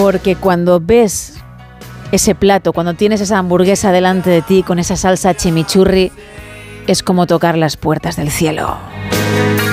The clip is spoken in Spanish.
porque cuando ves ese plato, cuando tienes esa hamburguesa delante de ti con esa salsa chimichurri, es como tocar las puertas del cielo.